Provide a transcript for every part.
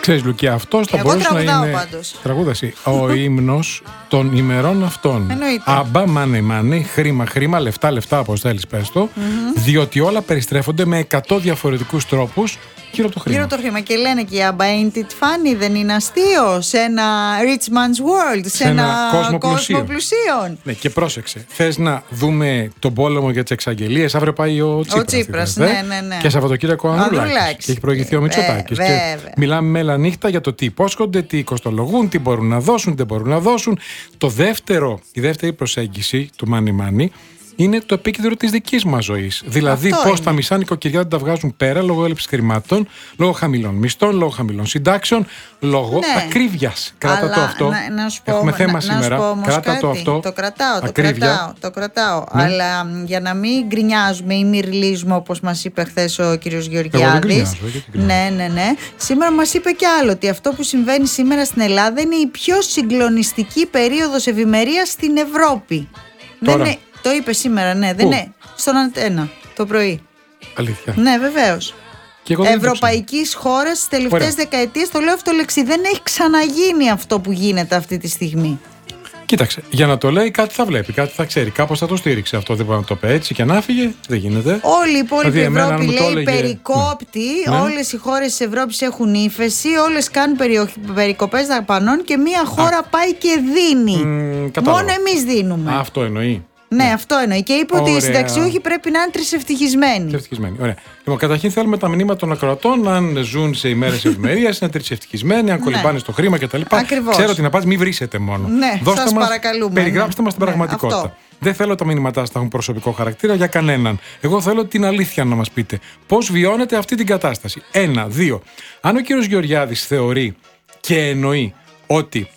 Ξέρεις, Λουκία, αυτός θα μπορούσε να είναι. Τραγούδαση. Ο ύμνος των ημερών αυτών. Εννοείται. Άμπα, μάνε, μάνε, χρήμα, χρήμα, λεφτά, λεφτά, όπως θέλεις, πες το. Διότι όλα περιστρέφονται με 100 διαφορετικούς τρόπους γύρω από το χρήμα. Γύρω από το χρήμα. Και λένε και οι Άμπα, ain't it funny, δεν είναι αστείο σε ένα rich man's world, σε ένα κόσμο πλουσίων. Ναι, και πρόσεξε. Θες να δούμε τον πόλεμο για τις εξαγγελίες? Αύριο πάει ο Τσίπρας. Ναι. Και Σαββατοκύριακο Ανδρουλάκης. Και έχει προηγηθεί ο Μητσοτάκης. Και μιλάμε μέλα νύχτα για το τι υπόσχονται, τι κοστολογούν, τι μπορούν να δώσουν, τι δεν μπορούν να δώσουν. Η δεύτερη προσέγγιση του Μάνι είναι το επίκεντρο της δικής μας ζωής. Δηλαδή, πώς τα μισά νοικοκυριά τα βγάζουν πέρα λόγω έλλειψης χρημάτων, λόγω χαμηλών μισθών, λόγω χαμηλών συντάξεων, λόγω ακρίβειας. Κράτα το αυτό. Έχουμε θέμα σήμερα. Κράτα το αυτό. Το κρατάω. Αλλά για να μην γκρινιάζουμε ή μυρλίζουμε, όπως μας είπε χθες ο κύριος Γεωργιάδης. Ναι. Σήμερα μας είπε κι άλλο, ότι αυτό που συμβαίνει σήμερα στην Ελλάδα είναι η πιο συγκλονιστική περίοδος ευημερίας στην Ευρώπη. Το είπε σήμερα, ναι, δεν είναι. Στον Αντένα το πρωί. Αλήθεια. Ναι, βεβαίως. Ευρωπαϊκής χώρας στις τελευταίες δεκαετίες, το λέω αυτολεξί, δεν έχει ξαναγίνει αυτό που γίνεται αυτή τη στιγμή. Κοίταξε, για να το λέει κάτι θα βλέπει, κάτι θα ξέρει. Κάπως θα το στήριξε αυτό. Δεν μπορεί να το πει έτσι και να φύγε. Δεν γίνεται. Όλη η υπόλοιπη Ευρώπη λέει περικόπτη. Όλες οι χώρες της Ευρώπης έχουν ύφεση. Όλες κάνουν περικοπές δαπανών και μία χώρα πάει και δίνει. Μόνο εμείς δίνουμε. Αυτό εννοεί. Ναι, αυτό εννοεί. Και είπε ότι οι συνταξιούχοι πρέπει να είναι τρισευτυχισμένοι. Ωραία. Λοιπόν, καταρχήν θέλουμε τα μηνύματα των ακροατών, αν ζουν σε ημέρες ευημερίας, είναι τρισευτυχισμένοι, αν κολυμπάνε στο χρήμα κτλ. Ξέρω την απάντηση, μην βρίσετε μόνο. Ναι, σας παρακαλούμε. Περιγράψτε μας την πραγματικότητα. Αυτό. Δεν θέλω τα μηνύματά σας να έχουν προσωπικό χαρακτήρα για κανέναν. Εγώ θέλω την αλήθεια να μας πείτε. Πώς βιώνετε αυτή την κατάσταση? 1, 2. Αν ο κύριος Γεωργιάδης θεωρεί και εννοεί ότι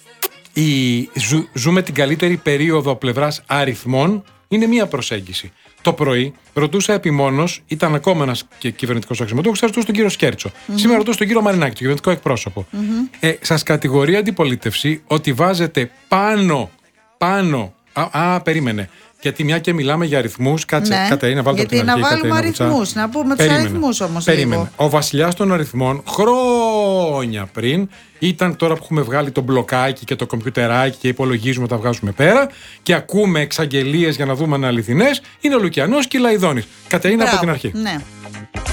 ζούμε την καλύτερη περίοδο πλευράς αριθμών, είναι μία προσέγγιση. Το πρωί ρωτούσα επιμόνως, ήταν ακόμα ένας κυβερνητικός αξιωματούχος, ρωτούσα τον κύριο Σκέρτσο. Σήμερα ρωτούσα τον κύριο Μαρινάκη, τον κυβερνητικό εκπρώσωπο. Σας κατηγορεί αντιπολίτευση ότι βάζετε πάνω. Περίμενε. Γιατί μια και μιλάμε για αριθμούς, κάτσε, Κατερίνα, βάλτε από την αρχή. Γιατί να βάλουμε αριθμούς, να πούμε τους αριθμούς όμως. Περίμενε. Ο βασιλιάς των αριθμών χρόνια πριν ήταν, τώρα που έχουμε βγάλει το μπλοκάκι και το κομπιουτεράκι και υπολογίζουμε, τα βγάζουμε πέρα και ακούμε εξαγγελίες για να δούμε αν είναι αληθινές, είναι ο Λουκιανός και η Λαϊδόνης. Κατερίνα, από την αρχή. Ναι.